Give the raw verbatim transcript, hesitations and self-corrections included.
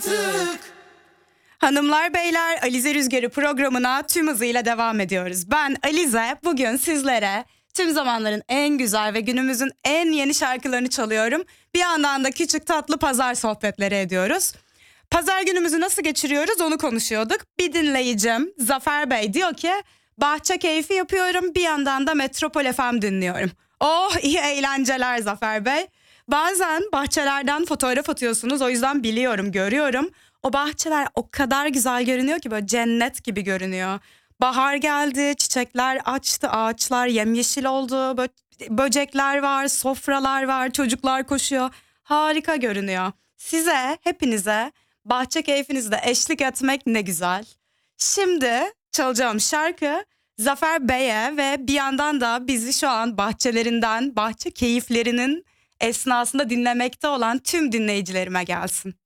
Hanımlar beyler, Alize Rüzgarı programına tüm hızıyla devam ediyoruz. Ben Alize, bugün sizlere tüm zamanların en güzel ve günümüzün en yeni şarkılarını çalıyorum. Bir yandan da küçük tatlı pazar sohbetleri ediyoruz. Pazar günümüzü nasıl geçiriyoruz onu konuşuyorduk. Bir dinleyicim Zafer Bey diyor ki bahçe keyfi yapıyorum, bir yandan da Metropol F M dinliyorum. Oh, iyi eğlenceler Zafer Bey. Bazen bahçelerden fotoğraf atıyorsunuz, o yüzden biliyorum, görüyorum. O bahçeler o kadar güzel görünüyor ki böyle cennet gibi görünüyor. Bahar geldi, çiçekler açtı, ağaçlar yemyeşil oldu. Bö- böcekler var, sofralar var, çocuklar koşuyor. Harika görünüyor. Size, hepinize bahçe keyfinizde eşlik etmek ne güzel. Şimdi çalacağım şarkı Zafer Bey'e ve bir yandan da bizi şu an bahçelerinden, bahçe keyiflerinin esnasında dinlemekte olan tüm dinleyicilerime gelsin.